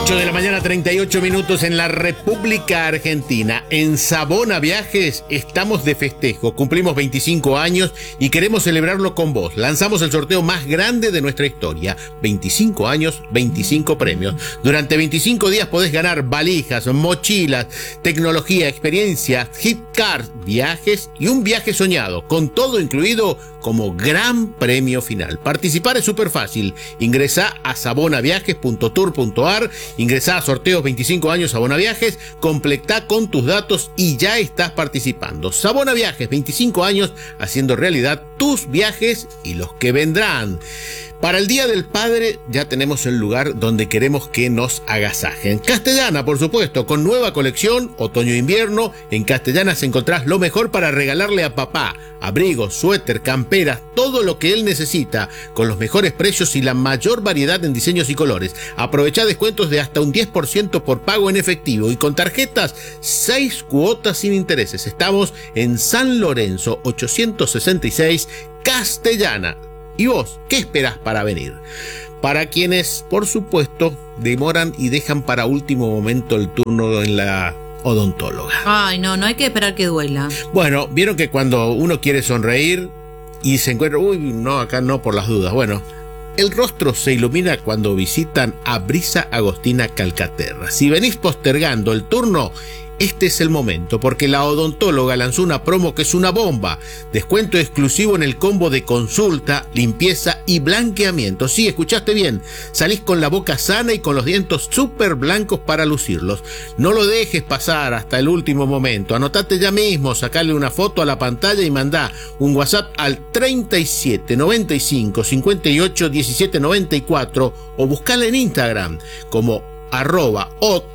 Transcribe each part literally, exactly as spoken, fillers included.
ocho de la mañana, treinta y ocho minutos en la República Argentina. En Sabona Viajes estamos de festejo. Cumplimos veinticinco años y queremos celebrarlo con vos. Lanzamos el sorteo más grande de nuestra historia. veinticinco años, veinticinco premios. Durante veinticinco días podés ganar valijas, mochilas, tecnología, experiencia, gift cards, viajes y un viaje soñado, con todo incluido como gran premio final. Participar es súper fácil. Ingresá a sabonaviajes punto tour punto ar, ingresá a sorteos veinticinco años Sabona Viajes, completá con tus datos y ya estás participando. Sabona Viajes, veinticinco años haciendo realidad tus viajes y los que vendrán. Para el Día del Padre ya tenemos el lugar donde queremos que nos agasajen. Castellana, por supuesto, con nueva colección, otoño-invierno. En Castellana se encontrás lo mejor para regalarle a papá. Abrigos, suéter, camperas, todo lo que él necesita, con los mejores precios y la mayor variedad en diseños y colores. Aprovechá descuentos de hasta un diez por ciento por pago en efectivo y con tarjetas, seis cuotas sin intereses. Estamos en San Lorenzo, ochocientos sesenta y seis, Castellana. ¿Y vos qué esperás para venir? Para quienes, por supuesto, demoran y dejan para último momento el turno en la odontóloga. Ay, no, no hay que esperar que duela. Bueno, vieron que cuando uno quiere sonreír y se encuentra, uy, no, acá no, por las dudas. Bueno, el rostro se ilumina cuando visitan a Brisa Agostina Calcaterra. Si venís postergando el turno, este es el momento, porque la odontóloga lanzó una promo que es una bomba. Descuento exclusivo en el combo de consulta, limpieza y blanqueamiento. Sí, escuchaste bien. Salís con la boca sana y con los dientes súper blancos para lucirlos. No lo dejes pasar hasta el último momento. Anotate ya mismo, sacale una foto a la pantalla y mandá un WhatsApp al treinta y siete, noventa y cinco, cincuenta y ocho, diecisiete, noventa y cuatro o buscala en Instagram como arroba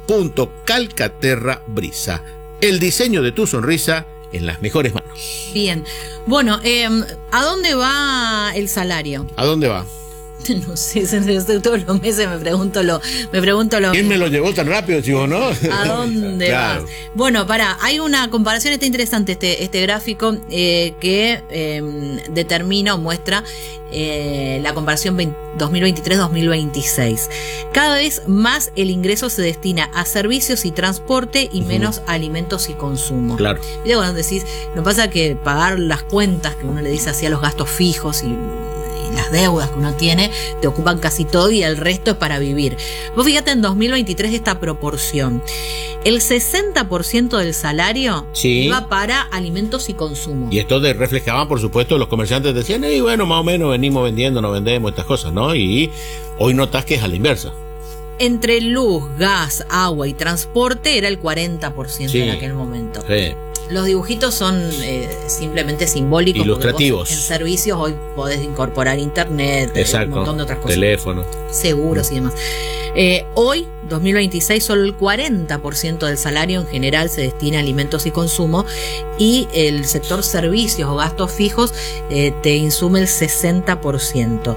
od.calcaterrabrisa. El diseño de tu sonrisa en las mejores manos. Bien. Bueno, eh, ¿a dónde va el salario? ¿A dónde va? No sé, todos los meses me pregunto lo, me pregunto lo. ¿Quién me lo llevó tan rápido, chico, no? ¿A dónde Claro. vas? Bueno, pará, hay una comparación, está interesante este, este gráfico eh, que eh, determina o muestra eh, la comparación dos mil veintitrés dos mil veintiséis. Cada vez más el ingreso se destina a servicios y transporte y uh-huh. menos a alimentos y consumo. Claro. Y cuando decís, no pasa que pagar las cuentas que uno le dice así a los gastos fijos y las deudas que uno tiene te ocupan casi todo y el resto es para vivir. Vos fíjate en dos mil veintitrés esta proporción. El sesenta por ciento del salario sí. iba para alimentos y consumo. Y esto de reflejaban, por supuesto, los comerciantes decían, y bueno, más o menos venimos vendiendo, no vendemos estas cosas, ¿no? Y hoy notás que es a la inversa. Entre luz, gas, agua y transporte era el cuarenta por ciento sí. en aquel momento. Sí. Los dibujitos son eh, simplemente simbólicos. Ilustrativos. En servicios hoy podés incorporar internet, exacto, un montón de otras cosas. Teléfono. Seguros y demás. Eh, hoy, dos mil veintiséis, solo el cuarenta por ciento del salario en general se destina a alimentos y consumo y el sector servicios o gastos fijos eh, te insume el sesenta por ciento.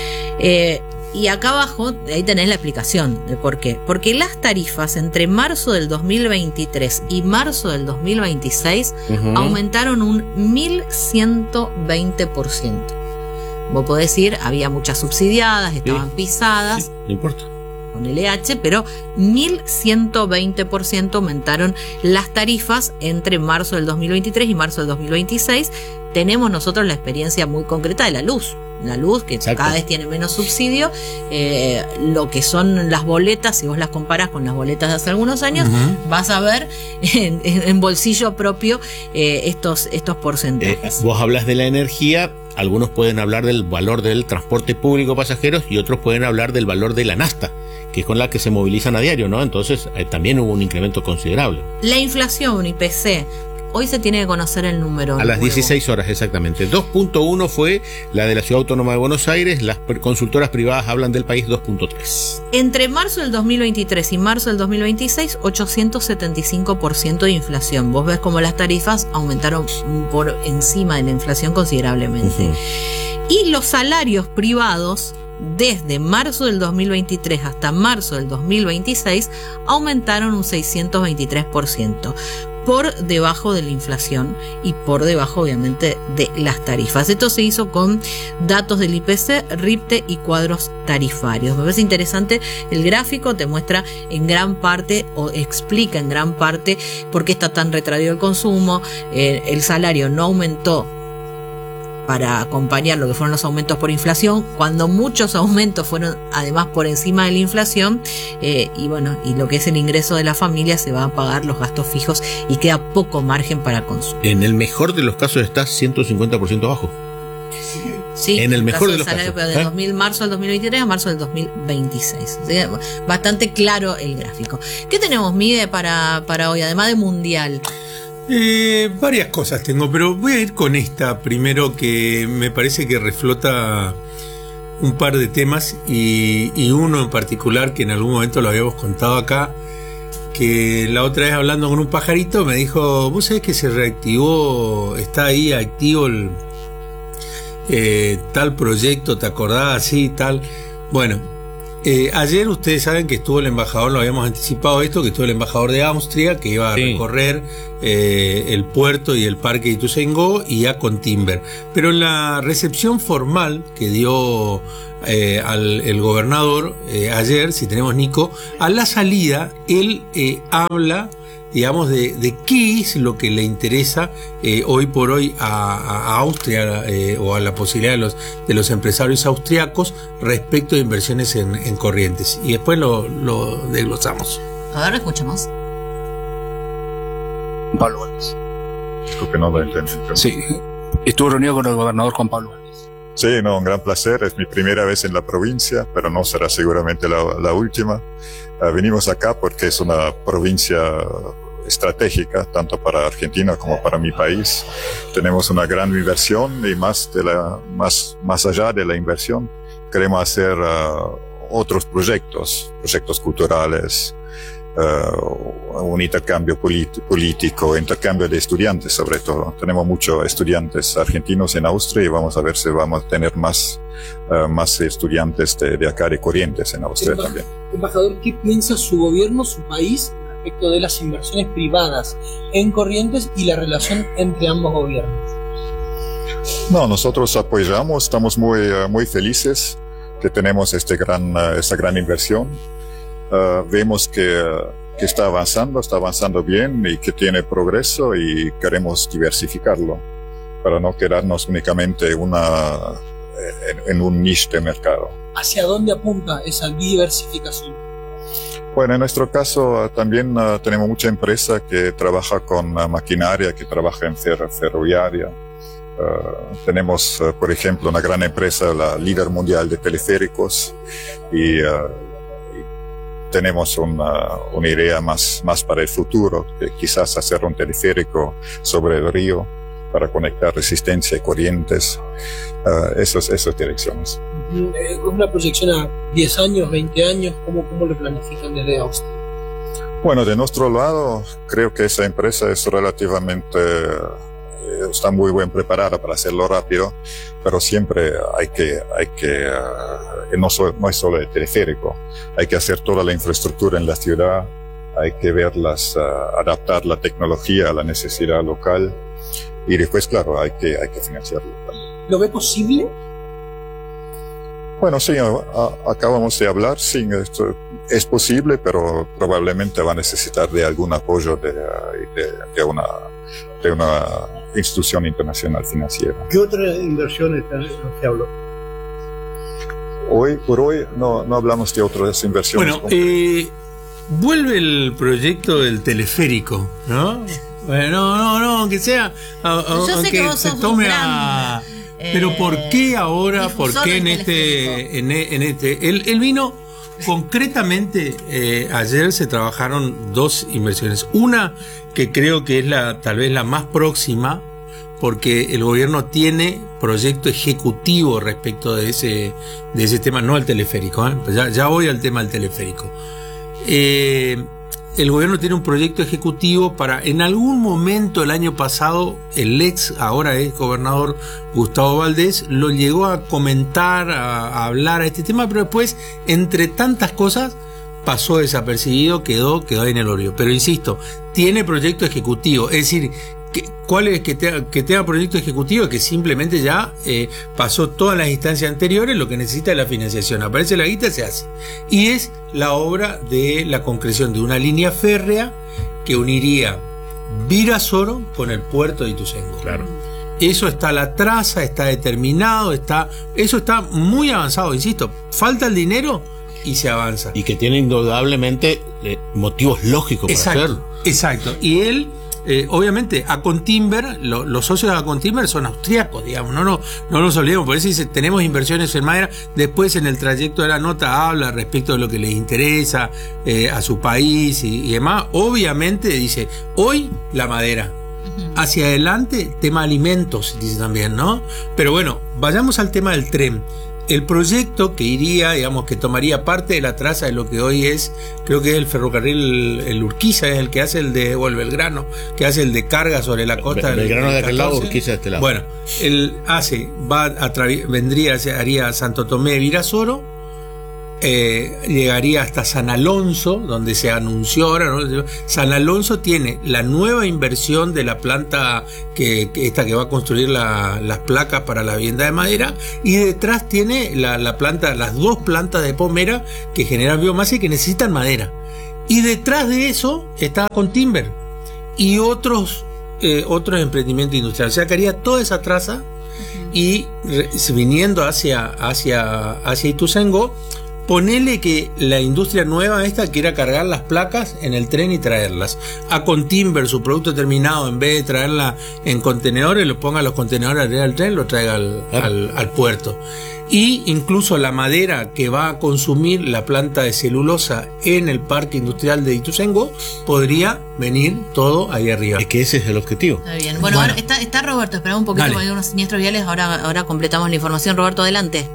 Eh, Y acá abajo, ahí tenés la explicación de por qué. Porque las tarifas entre marzo del dos mil veintitrés y marzo del dos mil veintiséis uh-huh. aumentaron un mil ciento veinte por ciento. Vos podés decir, había muchas subsidiadas, estaban sí. pisadas. Sí, no importa. Con L H, pero mil ciento veinte por ciento aumentaron las tarifas entre marzo del dos mil veintitrés y marzo del dos mil veintiséis. Tenemos nosotros la experiencia muy concreta de la luz. La luz, que exacto. cada vez tiene menos subsidio, eh, lo que son las boletas, si vos las comparás con las boletas de hace algunos años, uh-huh. vas a ver en, en bolsillo propio eh, estos, estos porcentajes. Eh, vos hablas de la energía, algunos pueden hablar del valor del transporte público pasajeros y otros pueden hablar del valor de la nafta, que es con la que se movilizan a diario, ¿no? Entonces eh, también hubo un incremento considerable. La inflación, I P C. Hoy se tiene que conocer el número. A las nuevo. dieciséis horas exactamente. dos punto uno fue la de la Ciudad Autónoma de Buenos Aires. Las consultoras privadas hablan del país dos punto tres. Entre marzo del dos mil veintitrés y marzo del dos mil veintiséis, ochocientos setenta y cinco por ciento de inflación. Vos ves cómo las tarifas aumentaron por encima de la inflación considerablemente. Uh-huh. Y los salarios privados, desde marzo del dos mil veintitrés hasta marzo del dos mil veintiséis, aumentaron un seiscientos veintitrés por ciento. Por debajo de la inflación y por debajo obviamente de las tarifas. Esto se hizo con datos del I P C, RIPTE y cuadros tarifarios. Me parece interesante, el gráfico te muestra en gran parte o explica en gran parte por qué está tan retraído el consumo, eh, el salario no aumentó para acompañar lo que fueron los aumentos por inflación, cuando muchos aumentos fueron además por encima de la inflación, eh, y bueno, y lo que es el ingreso de la familia se va a pagar los gastos fijos y queda poco margen para consumo. En el mejor de los casos está ciento cincuenta por ciento abajo. Sí, en el mejor de los salario, casos. Pero de ¿eh? dos mil, marzo del dos mil veintitrés a marzo del dos mil veintiséis. O sea, bastante claro el gráfico. ¿Qué tenemos, Mide, para, para hoy, además de mundial? Eh, varias cosas tengo, pero voy a ir con esta primero, que me parece que reflota un par de temas y, y uno en particular que en algún momento lo habíamos contado acá, que la otra vez hablando con un pajarito me dijo, vos sabés que se reactivó, está ahí activo el eh, tal proyecto, ¿te acordás? Sí, tal. Bueno, eh, ayer ustedes saben que estuvo el embajador, lo habíamos anticipado esto, que estuvo el embajador de Austria, que iba a sí. recorrer eh, el puerto y el parque de Ituzaingó y a con Timber. Pero en la recepción formal que dio eh, al el gobernador eh, ayer, si tenemos Nico, a la salida él eh, habla, digamos, de, de qué es lo que le interesa eh, hoy por hoy a, a Austria eh, o a la posibilidad de los, de los empresarios austriacos respecto de inversiones en, en Corrientes. Y después lo, lo desglosamos. A ver, escuchamos. Pablo Valdés. Disculpe, no lo entendí. Sí, estuve reunido con el gobernador Juan Pablo Valdés. Sí, no, un gran placer. Es mi primera vez en la provincia, pero no será seguramente la, la última. Uh, venimos acá porque es una provincia estratégica, tanto para Argentina como para mi país. Tenemos una gran inversión y más, de la, más, más allá de la inversión, queremos hacer uh, otros proyectos, proyectos culturales, uh, un intercambio polit- político, intercambio de estudiantes sobre todo. Tenemos muchos estudiantes argentinos en Austria y vamos a ver si vamos a tener más, uh, más estudiantes de, de acá de Corrientes en Austria Embaj- también. Embajador, ¿qué piensa su gobierno, su país, respecto de las inversiones privadas en Corrientes y la relación entre ambos gobiernos? No, nosotros apoyamos, estamos muy, uh, muy felices que tenemos este gran, uh, esta gran inversión. Uh, vemos que, uh, que está avanzando, está avanzando bien y que tiene progreso y queremos diversificarlo para no quedarnos únicamente una, en, en un niche de mercado. ¿Hacia dónde apunta esa diversificación? Bueno, en nuestro caso uh, también uh, tenemos mucha empresa que trabaja con uh, maquinaria, que trabaja en fer- ferroviaria. Uh, tenemos, uh, por ejemplo, una gran empresa, la líder mundial de teleféricos, y, uh, y tenemos una, una idea más, más para el futuro, que quizás hacer un teleférico sobre el río para conectar Resistencia y Corrientes, uh, esas, esas direcciones. ¿Es una proyección a diez años, veinte años? ¿Cómo, cómo lo planifican desde Austria? Bueno, de nuestro lado, creo que esa empresa es relativamente, eh, está muy bien preparada para hacerlo rápido, pero siempre hay que, hay que, uh, no, so, no es solo el teleférico, hay que hacer toda la infraestructura en la ciudad, hay que verlas, uh, adaptar la tecnología a la necesidad local, y después, claro, hay que, hay que financiarlo también. ¿Lo ve posible? Bueno, sí, a, a, acabamos de hablar, sí, esto es posible, pero probablemente va a necesitar de algún apoyo de, de, de, una, de una institución internacional financiera. ¿Qué otras inversiones se habló? Hoy, por hoy, no, no hablamos de otras inversiones. Bueno, eh, vuelve el proyecto del teleférico, ¿no? Bueno, no, no, aunque sea, a, a, aunque se tome a... Pero ¿por qué ahora? ¿Por qué en este, en, en este? Él, él vino concretamente, eh, ayer se trabajaron dos inversiones. Una que creo que es la tal vez la más próxima, porque el gobierno tiene proyecto ejecutivo respecto de ese, de ese tema, no al teleférico, ¿eh? ya, ya voy al tema del teleférico. Eh, El gobierno tiene un proyecto ejecutivo para, en algún momento el año pasado, el ex, ahora es gobernador Gustavo Valdés, lo llegó a comentar, a, a hablar a este tema, pero después, entre tantas cosas, pasó desapercibido, quedó, quedó ahí en el olvido. Pero insisto, tiene proyecto ejecutivo, es decir, que, ¿cuál es que tenga, que tenga proyecto ejecutivo que simplemente ya eh, pasó todas las instancias anteriores? Lo que necesita es la financiación. Aparece la guita, se hace. Y es la obra de la concreción de una línea férrea que uniría Virasoro con el puerto de Ituzaingó. Claro. Eso está a la traza, está determinado, está, eso está muy avanzado, insisto. Falta el dinero y se avanza. Y que tiene indudablemente eh, motivos lógicos Exacto, para hacerlo. Exacto. Y él, eh, obviamente, Acontimber, lo, los socios de Acontimber son austriacos, digamos, no, no, no nos olvidemos. Por eso dice, tenemos inversiones en madera. Después, en el trayecto de la nota, habla respecto de lo que les interesa eh, a su país y, y demás. Obviamente, dice, hoy la madera. Hacia adelante, tema alimentos, dice también, ¿no? Pero bueno, vayamos al tema del tren. El proyecto que iría, digamos, que tomaría parte de la traza de lo que hoy es, creo que es el ferrocarril, el Urquiza es el que hace el de, o el Belgrano, que hace el de carga sobre la costa. El Belgrano de aquel lado, Urquiza de este lado. Bueno, él hace, va a travi- vendría, haría Santo Tomé de Virasoro, Eh, llegaría hasta San Alonso, donde se anunció ahora, ¿no? San Alonso tiene la nueva inversión de la planta que, que esta que va a construir la, las placas para la vivienda de madera, y detrás tiene la, la planta, las dos plantas de Pomera que generan biomasa y que necesitan madera, y detrás de eso está Acontimber y otros eh, otros emprendimientos industriales. O sea, que haría toda esa traza y re, viniendo hacia hacia hacia Ituzaingó. Ponele que la industria nueva esta quiera cargar las placas en el tren y traerlas. Acontimber, su producto terminado, en vez de traerla en contenedores, lo ponga los contenedores arriba del tren, lo traiga al, al, al puerto. Y incluso la madera que va a consumir la planta de celulosa en el parque industrial de Ituzaingó podría venir todo ahí arriba. Es que ese es el objetivo. Está bien. Bueno, Bueno. ahora está, está Roberto, esperamos un poquito Dale. porque hay unos siniestros viales. Ahora, ahora completamos la información. Roberto, adelante.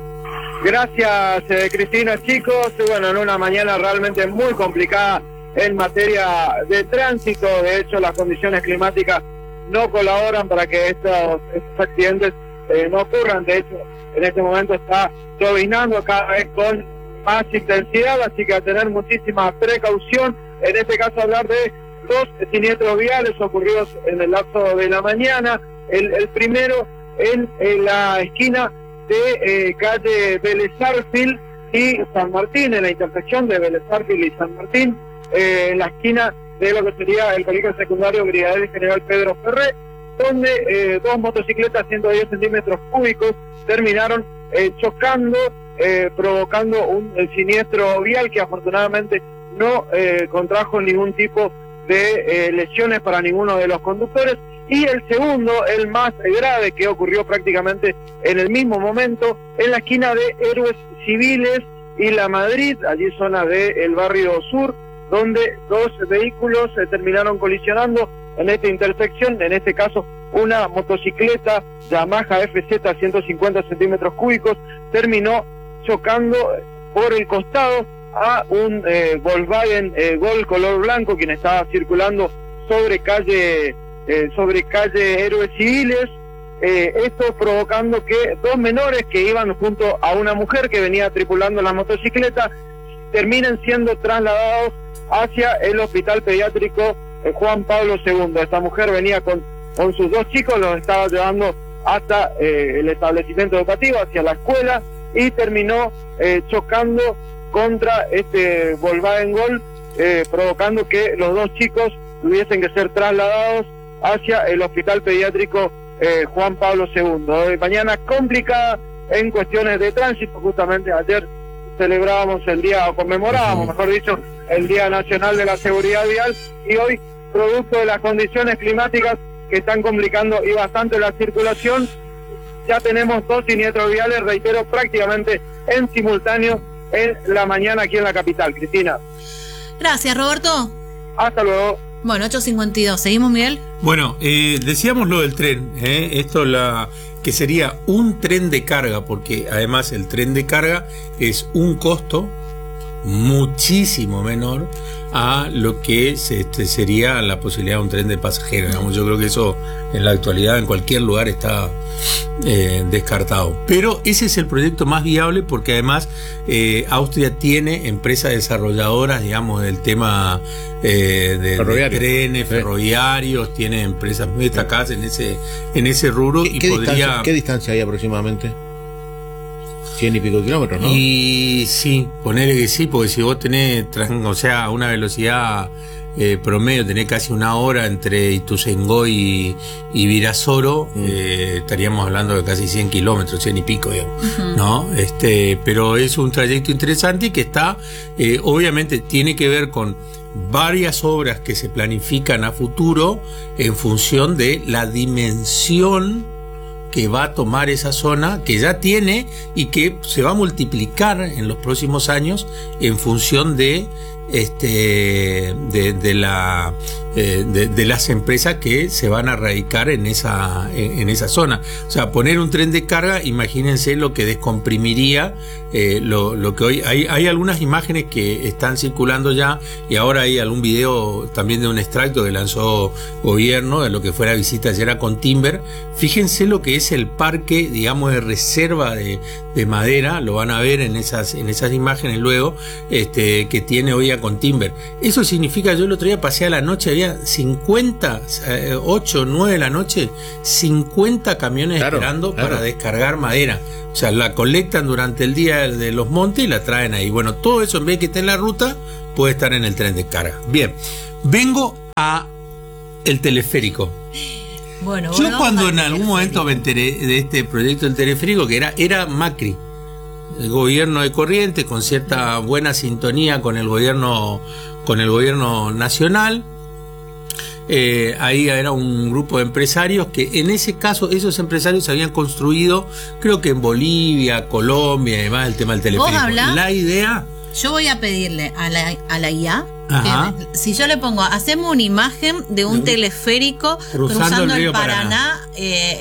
Gracias, eh, Cristina, chicos. Bueno, en una mañana realmente muy complicada en materia de tránsito. De hecho, las condiciones climáticas no colaboran para que estos, estos accidentes eh, no ocurran. De hecho, en este momento está llovinando cada vez con más intensidad, así que a tener muchísima precaución. En este caso, hablar de dos siniestros viales ocurridos en el lapso de la mañana. El, el primero en, en la esquina de eh, calle Vélez Arfield y San Martín, en la intersección de Vélez Arfield y San Martín, eh, en la esquina de lo que sería el colegio secundario Brigadier General Pedro Ferré, donde eh, dos motocicletas ciento diez centímetros cúbicos terminaron eh, chocando, eh, provocando un el siniestro vial que afortunadamente no eh, contrajo ningún tipo de eh, lesiones para ninguno de los conductores. Y el segundo, el más grave, que ocurrió prácticamente en el mismo momento, en la esquina de Héroes Civiles y La Madrid, allí zona del barrio sur, donde dos vehículos se terminaron colisionando en esta intersección, en este caso una motocicleta Yamaha F Z ciento cincuenta centímetros cúbicos, terminó chocando por el costado a un eh, Volkswagen eh, Gol color blanco, quien estaba circulando sobre calle... Eh, sobre calle Héroes Civiles, eh, esto provocando que dos menores que iban junto a una mujer que venía tripulando la motocicleta terminen siendo trasladados hacia el hospital pediátrico eh, Juan Pablo segundo. Esta mujer venía con, con sus dos chicos, los estaba llevando hasta eh, el establecimiento educativo, hacia la escuela, y terminó eh, chocando contra este Volkswagen Gol, eh, provocando que los dos chicos tuviesen que ser trasladados hacia el hospital pediátrico eh, Juan Pablo segundo. Hoy mañana complicada en cuestiones de tránsito. Justamente ayer celebrábamos el día, o conmemorábamos, mejor dicho, el Día Nacional de la Seguridad Vial, y hoy, producto de las condiciones climáticas que están complicando y bastante la circulación, ya tenemos dos siniestros viales, reitero, prácticamente en simultáneo en la mañana aquí en la capital. Cristina. Gracias, Roberto. Hasta luego. Bueno, ocho cincuenta y dos. ¿Seguimos, Miguel? Bueno, eh, decíamos lo del tren, ¿eh? Esto la que sería un tren de carga, porque además el tren de carga es un costo muchísimo menor a lo que se, este, sería la posibilidad de un tren de pasajeros. Digamos, yo creo que eso en la actualidad en cualquier lugar está eh, descartado. Pero ese es el proyecto más viable porque además eh, Austria tiene empresas desarrolladoras, digamos, del tema eh, de, Ferroviario. de trenes, Sí. ferroviarios, tiene empresas muy destacadas en ese, en ese rubro. ¿Qué, y qué podría... distancia, ¿Qué distancia hay aproximadamente? Cien y pico de kilómetros, ¿no? Y sí, ponele que sí, porque si vos tenés, tran- o sea, una velocidad eh, promedio, tenés casi una hora entre Ituzaingó y, y Virasoro, Mm. eh, estaríamos hablando de casi cien kilómetros, cien y pico, digamos, ¿no? Este, pero es un trayecto interesante y que está, eh, obviamente tiene que ver con varias obras que se planifican a futuro en función de la dimensión que va a tomar esa zona, que ya tiene y que se va a multiplicar en los próximos años en función de este de, de la eh, de, de las empresas que se van a radicar en esa en, en esa zona. O sea, poner un tren de carga, imagínense lo que descomprimiría eh, lo, lo que hoy hay hay algunas imágenes que están circulando ya y ahora hay algún video también de un extracto que lanzó gobierno de lo que fue la visita ayer a Contimber. Fíjense lo que es el parque, digamos, de reserva de, de madera, lo van a ver en esas en esas imágenes luego, este que tiene hoy a Contimber. Eso significa, yo el otro día pasé a la noche, había cincuenta, eh, ocho, nueve de la noche, cincuenta camiones Claro, esperando claro. para descargar madera. O sea, la colectan durante el día de los montes y la traen ahí. Bueno, todo eso en vez de que esté en la ruta, puede estar en el tren de carga. Bien, vengo a el teleférico. Bueno, Yo volvamos cuando al en algún momento me enteré de este proyecto del teleférico, que era, era Macri, el gobierno de Corrientes, con cierta buena sintonía con el gobierno, con el gobierno nacional. Eh, ahí era un grupo de empresarios que en ese caso esos empresarios habían construido, creo que en Bolivia, Colombia y demás, el tema del teleférico. hablás? La idea, Yo voy a pedirle a la, a la I A Ajá. que si yo le pongo, hacemos una imagen de un De un- teleférico cruzando cruzando, el el río Paraná, Paraná. eh, entre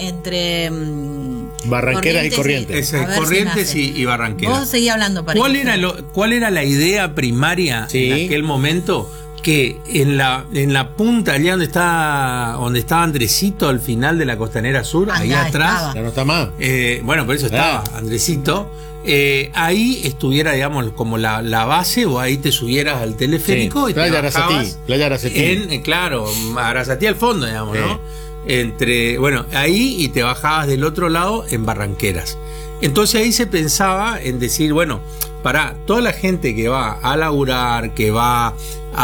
mm, Barranqueras y Corrientes. es A ver si Corrientes me y, hace. y Barranqueras. Vos seguí hablando para ¿Cuál que- era, lo, ¿Cuál era la idea primaria Sí. en aquel momento? Que en la, en la punta, allá donde está, donde estaba Andresito al final de la Costanera Sur, Ah, ahí ya atrás, estaba. Ya no está más. eh, bueno, por eso estaba Ah. Andresito, eh, ahí estuviera, digamos, como la, la base, o ahí te subieras al teleférico Sí, y te Playa bajabas Arasatí, Playa Arasatí. en, eh, claro, Arasatí al fondo, digamos, Sí. ¿no? Entre, bueno, ahí y te bajabas del otro lado en Barranqueras. Entonces ahí se pensaba en decir, bueno, para toda la gente que va a laburar, que va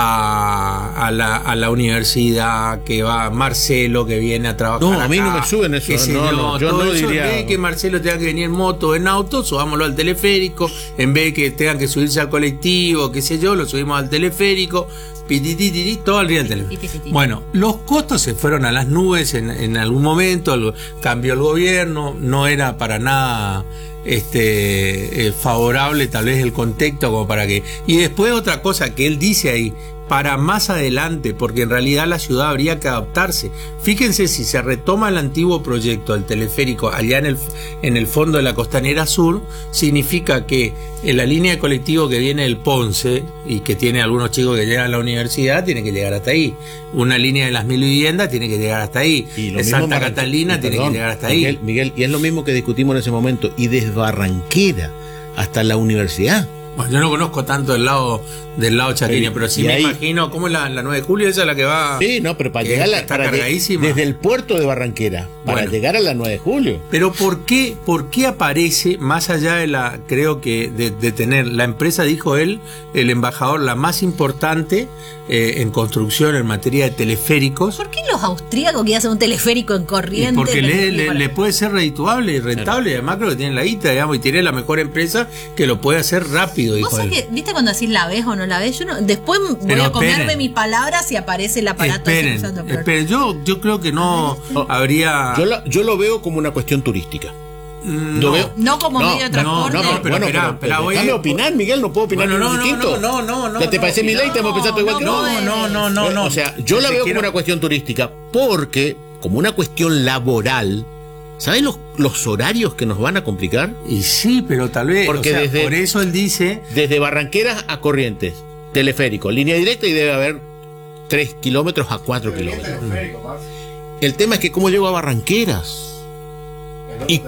a, a, la, a la universidad, que va Marcelo, que viene a trabajar. No, a mí no acá, me suben eso, qué sé no, no, yo todo no eso, diría- en vez de que Marcelo tenga que venir en moto o en auto, subámoslo al teleférico. En vez de que tengan que subirse al colectivo, qué sé yo, lo subimos al teleférico. Pitititiri, todo al día del teléfono. Pitititiri. Bueno, los costos se fueron a las nubes en, en algún momento, el- cambió el gobierno, no era para nada este eh, favorable tal vez el contexto como para que... Y después otra cosa que él dice ahí, para más adelante, porque en realidad la ciudad habría que adaptarse. Fíjense, si se retoma el antiguo proyecto del teleférico allá en el, en el fondo de la Costanera Sur, significa que en la línea de colectivo que viene del Ponce y que tiene algunos chicos que llegan a la universidad, tiene que llegar hasta ahí. Una línea de las mil viviendas tiene que llegar hasta ahí. Y lo De mismo Santa para- Catalina y tiene perdón, que llegar hasta Miguel, ahí. Miguel, y es lo mismo que discutimos en ese momento. Y desde Barranquera hasta la universidad. Bueno, yo no conozco tanto del lado del lado chaqueño, Sí, pero sí y me ahí- imagino cómo es la, la nueve de julio, esa es la que va... Sí, no, pero para que llegar a la, está para de- cargadísima. desde el puerto de Barranquera, para Bueno. llegar a la nueve de julio. Pero ¿por qué, por qué aparece, más allá de la, creo que de, de tener, la empresa, dijo él, el embajador, la más importante eh, en construcción en materia de teleféricos? ¿Por qué los austríacos que hacen un teleférico en Y Corrientes? porque le, les- le- le puede ser redituable y rentable, y además creo que tiene la guita, digamos, y tiene la mejor empresa que lo puede hacer rápido, ¿Vos dijo sabés él. que, viste cuando decís la ves o no la ves? Yo no, después voy Pero a comerme esperen. mis palabras y aparece el aparato ese Esperen, usando, pero- esperen, yo, yo creo que no habría... Yo, la- yo lo veo como una cuestión turística. Mm, Lo no. veo- No como medio de transporte. no, pero bueno, esperá, pero, esperá, voy- déjame opinar, Miguel, no puedo opinar Bueno, nada no, no, distinto. no, no, no, ¿Ya te no, parece mi ley? ¿Te hemos no, pensado igual que no, vos? No, no, no, no, no. O sea, yo la Te veo quiero- como una cuestión turística porque, como una cuestión laboral, ¿Sabés los, los horarios que nos van a complicar? Y sí, pero tal vez, Porque o sea, desde- por eso él dice, Desde Barranqueras a Corrientes, teleférico, línea directa, y debe haber tres kilómetros a cuatro kilómetros. El tema es que cómo llego a Barranqueras. Y,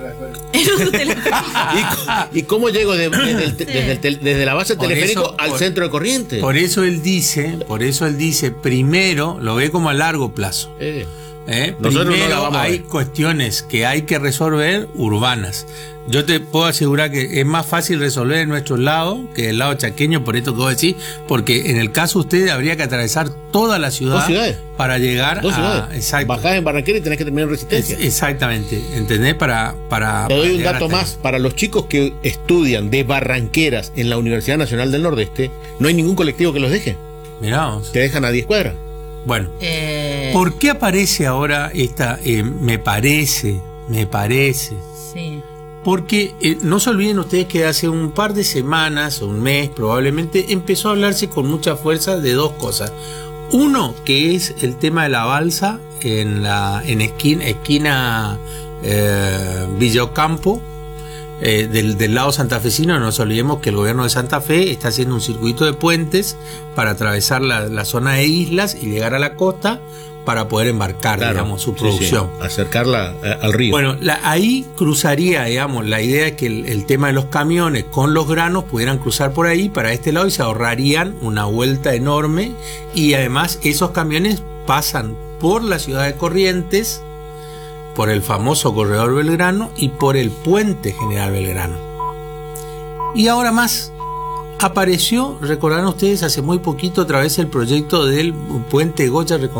y, y cómo llego de- desde, el te- desde el tel- desde la base del Por teleférico eso- al por- centro de Corrientes. por eso él dice, por eso él dice, primero lo ve como a largo plazo. Eh, ¿eh? Nosotros no Primero la vamos a hay ver. cuestiones que hay que resolver urbanas. Yo te puedo asegurar que es más fácil resolver en nuestro lado que del lado chaqueño, por esto que vos decís, porque en el caso de ustedes habría que atravesar toda la ciudad Dos ciudades. para llegar Dos a... ciudades. Exacto. Bajás en Barranqueras y tenés que terminar en Es- Resistencia. exactamente, ¿entendés? Para, para, Te doy para un llegar dato hasta ahí. más. Para los chicos que estudian de Barranqueras en la Universidad Nacional del Nordeste, no hay ningún colectivo que los deje. Mirá vos. Te dejan a diez cuadras. Bueno, Eh, ¿por qué aparece ahora esta, eh, me parece, me parece? sí. Porque eh, no se olviden ustedes que hace un par de semanas o un mes probablemente empezó a hablarse con mucha fuerza de dos cosas. Uno, que es el tema de la balsa en la en esquina, esquina eh, Villa Ocampo, eh, del, del lado santafesino. No nos olvidemos que el gobierno de Santa Fe está haciendo un circuito de puentes para atravesar la, la zona de islas y llegar a la costa para poder embarcar, digamos, su sí, producción. sí, acercarla eh, al río. Bueno, la- ahí cruzaría, digamos, la idea es que el, el tema de los camiones con los granos pudieran cruzar por ahí para este lado y se ahorrarían una vuelta enorme, y además esos camiones pasan por la ciudad de Corrientes, por el famoso corredor Belgrano y por el puente General Belgrano. Y ahora más, apareció, recordarán ustedes, hace muy poquito otra vez el proyecto del puente Goya